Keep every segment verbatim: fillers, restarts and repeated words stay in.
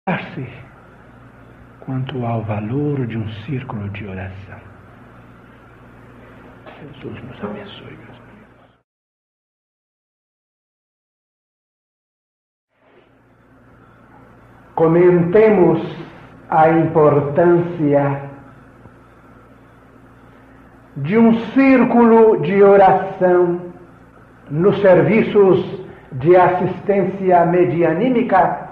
quanto ao valor de um círculo de oração. Jesus nos abençoe, meus amigos. Comentemos a importância de um círculo de oração nos serviços de assistência medianímica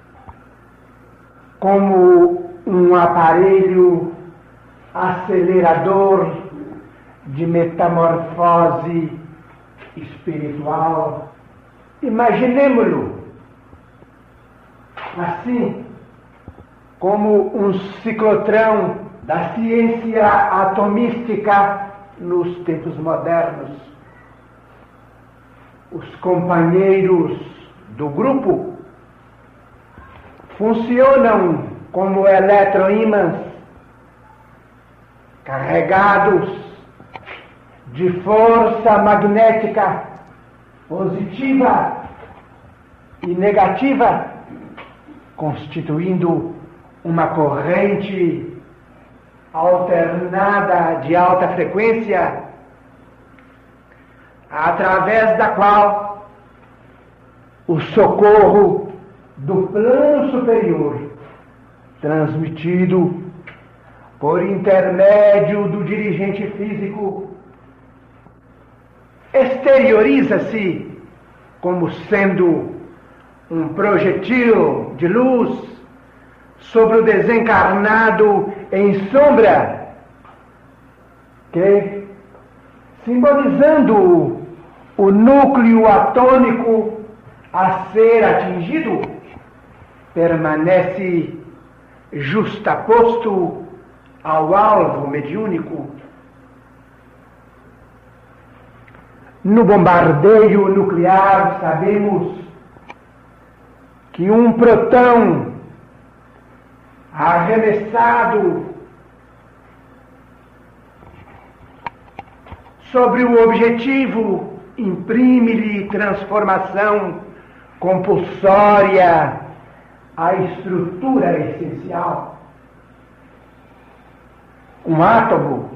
como um aparelho acelerador de metamorfose espiritual. Imaginemo-lo assim, como um ciclotrão da ciência atomística nos tempos modernos. Os companheiros do grupo funcionam como eletroímãs carregados de força magnética positiva e negativa, constituindo uma corrente alternada de alta frequência, através da qual o socorro do plano superior, transmitido por intermédio do dirigente físico, exterioriza-se como sendo um projetil de luz sobre o desencarnado em sombra, que, simbolizando o núcleo atômico a ser atingido, permanece justaposto ao alvo mediúnico. No bombardeio nuclear, sabemos que um próton arremessado sobre o objetivo imprime-lhe transformação compulsória à estrutura essencial. Um átomo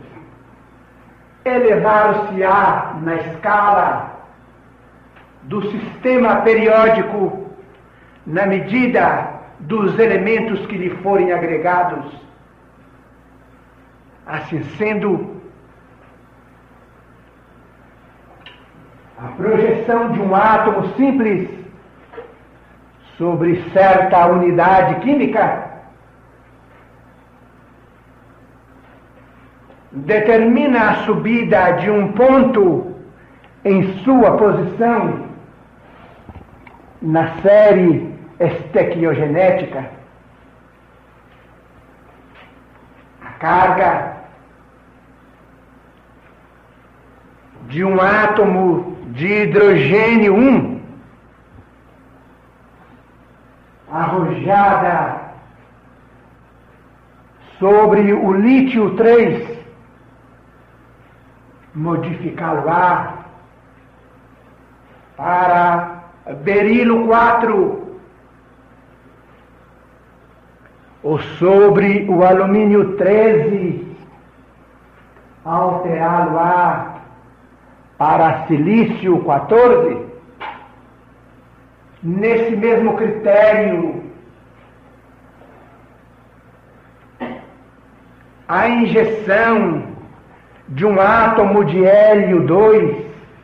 elevar-se-á na escala do sistema periódico na medida dos elementos que lhe forem agregados. Assim sendo, a projeção de um átomo simples sobre certa unidade química determina a subida de um ponto em sua posição na série estequiogenética. A carga de um átomo de hidrogênio um arrojada sobre o lítio três modificá-lo-á para berilo quatro, ou sobre o alumínio treze alterá-lo-á para silício quatorze. Nesse mesmo critério, a injeção de um átomo de hélio dois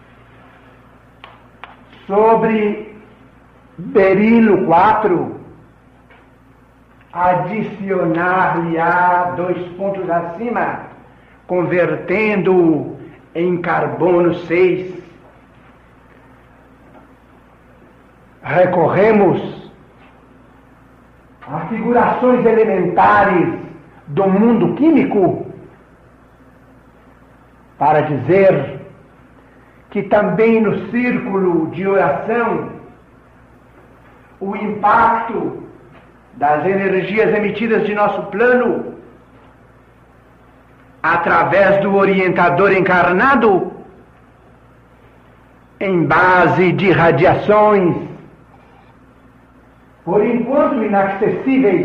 sobre berilo quatro, adicionar-lhe-á dois pontos acima, convertendo-o em carbono seis. Recorremos a figurações elementares do mundo químico para dizer que também no círculo de oração o impacto das energias emitidas de nosso plano através do orientador encarnado em base de radiações por enquanto inacessíveis